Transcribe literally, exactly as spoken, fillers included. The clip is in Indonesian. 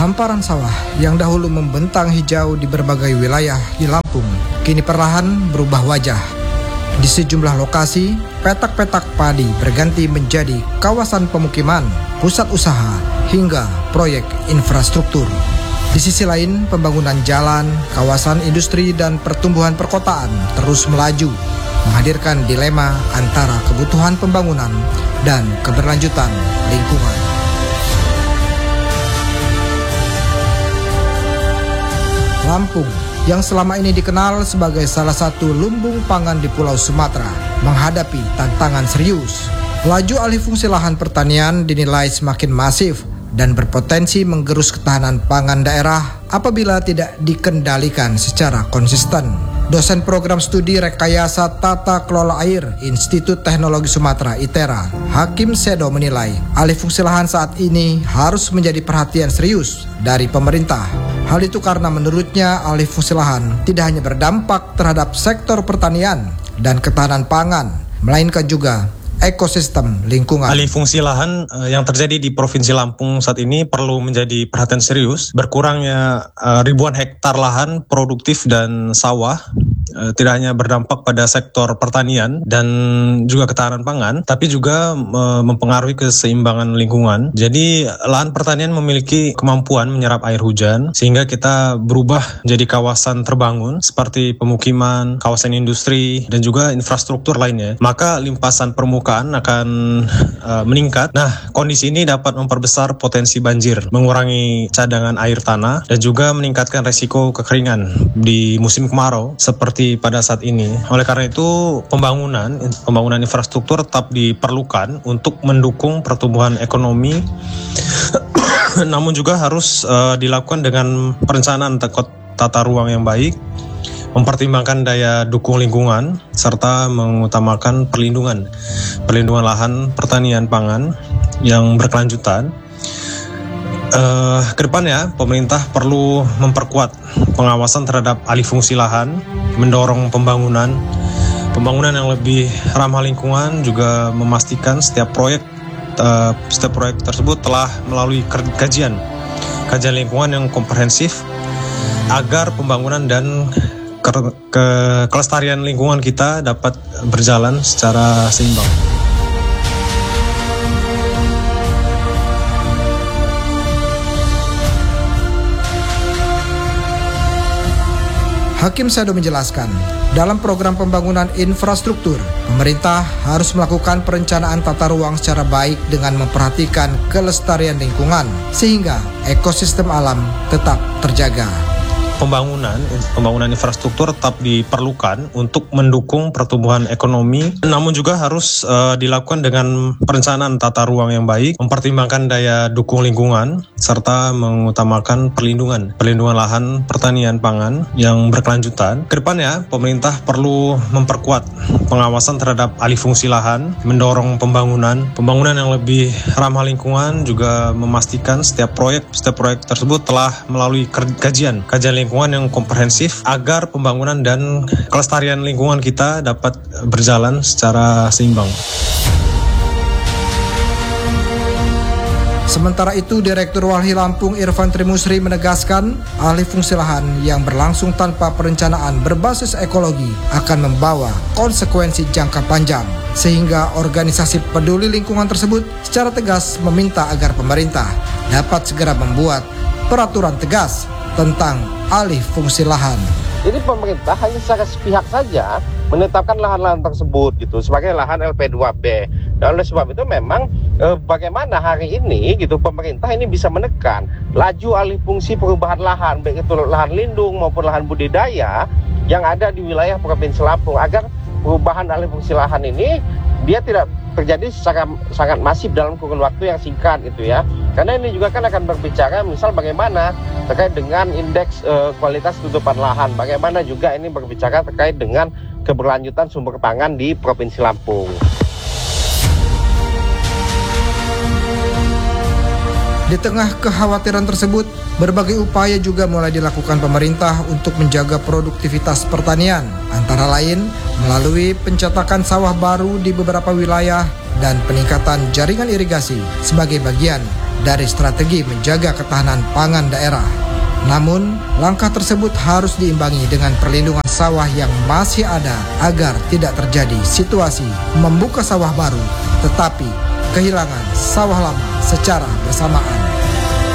Hamparan sawah yang dahulu membentang hijau di berbagai wilayah di Lampung kini perlahan berubah wajah. Di sejumlah lokasi, petak-petak padi berganti menjadi kawasan pemukiman, pusat usaha, hingga proyek infrastruktur. Di sisi lain, pembangunan jalan, kawasan industri, dan pertumbuhan perkotaan terus melaju, menghadirkan dilema antara kebutuhan pembangunan dan keberlanjutan lingkungan. Lampung, yang selama ini dikenal sebagai salah satu lumbung pangan di Pulau Sumatera, menghadapi tantangan serius. Laju alih fungsi lahan pertanian dinilai semakin masif dan berpotensi menggerus ketahanan pangan daerah apabila tidak dikendalikan secara konsisten. Dosen program studi rekayasa tata kelola air Institut Teknologi Sumatera I T E R A, Hakim Sedo menilai alih fungsi lahan saat ini harus menjadi perhatian serius dari pemerintah. Hal itu karena menurutnya alih fungsi lahan tidak hanya berdampak terhadap sektor pertanian dan ketahanan pangan, melainkan juga ekosistem lingkungan. Alih fungsi lahan uh, yang terjadi di Provinsi Lampung saat ini perlu menjadi perhatian serius. Berkurangnya uh, ribuan hektar lahan produktif dan sawah uh, tidak hanya berdampak pada sektor pertanian dan juga ketahanan pangan, tapi juga uh, mempengaruhi keseimbangan lingkungan. Jadi lahan pertanian memiliki kemampuan menyerap air hujan sehingga kita berubah menjadi kawasan terbangun seperti pemukiman, kawasan industri, dan juga infrastruktur lainnya. Maka limpasan permukaan akan uh, meningkat. Nah, kondisi ini dapat memperbesar potensi banjir, mengurangi cadangan air tanah, dan juga meningkatkan resiko kekeringan di musim kemarau seperti pada saat ini. Oleh karena itu, pembangunan pembangunan infrastruktur tetap diperlukan untuk mendukung pertumbuhan ekonomi, namun juga harus uh, dilakukan dengan perencanaan tata ruang yang baik, mempertimbangkan daya dukung lingkungan, serta mengutamakan perlindungan perlindungan lahan pertanian pangan yang berkelanjutan. Uh, Kedepannya, pemerintah perlu memperkuat pengawasan terhadap alih fungsi lahan, mendorong pembangunan pembangunan yang lebih ramah lingkungan, juga memastikan setiap proyek uh, setiap proyek tersebut telah melalui kajian kajian lingkungan yang komprehensif agar pembangunan dan ke, ke kelestarian lingkungan kita dapat berjalan secara seimbang. Hakim Sedo menjelaskan, dalam program pembangunan infrastruktur, pemerintah harus melakukan perencanaan tata ruang secara baik dengan memperhatikan kelestarian lingkungan, sehingga ekosistem alam tetap terjaga. Pembangunan pembangunan infrastruktur tetap diperlukan untuk mendukung pertumbuhan ekonomi, namun juga harus uh, dilakukan dengan perencanaan tata ruang yang baik, mempertimbangkan daya dukung lingkungan, serta mengutamakan perlindungan perlindungan lahan pertanian pangan yang berkelanjutan. Kedepannya, pemerintah perlu memperkuat pengawasan terhadap alih fungsi lahan, mendorong pembangunan pembangunan yang lebih ramah lingkungan, juga memastikan setiap proyek setiap proyek tersebut telah melalui kajian kajian lingkungan lingkungan yang komprehensif agar pembangunan dan kelestarian lingkungan kita dapat berjalan secara seimbang. Sementara itu, Direktur Walhi Lampung Irfan Trimusri menegaskan alih fungsi lahan yang berlangsung tanpa perencanaan berbasis ekologi akan membawa konsekuensi jangka panjang, sehingga organisasi peduli lingkungan tersebut secara tegas meminta agar pemerintah dapat segera membuat peraturan tegas tentang alih fungsi lahan. Jadi pemerintah hanya secara sepihak saja menetapkan lahan-lahan tersebut gitu sebagai lahan L P dua B. Dan oleh sebab itu memang eh, bagaimana hari ini gitu pemerintah ini bisa menekan laju alih fungsi perubahan lahan, baik itu lahan lindung maupun lahan budidaya yang ada di wilayah Provinsi Lampung, agar perubahan alih fungsi lahan ini dia tidak terjadi secara sangat masif dalam kurun waktu yang singkat gitu ya. Karena ini juga kan akan berbicara misal bagaimana terkait dengan indeks e, kualitas tutupan lahan, bagaimana juga ini berbicara terkait dengan keberlanjutan sumber pangan di Provinsi Lampung. Di tengah kekhawatiran tersebut, berbagai upaya juga mulai dilakukan pemerintah untuk menjaga produktivitas pertanian, antara lain melalui pencetakan sawah baru di beberapa wilayah dan peningkatan jaringan irigasi sebagai bagian dari strategi menjaga ketahanan pangan daerah. Namun, langkah tersebut harus diimbangi dengan perlindungan sawah yang masih ada agar tidak terjadi situasi membuka sawah baru, tetapi kehilangan sawah lama secara bersamaan.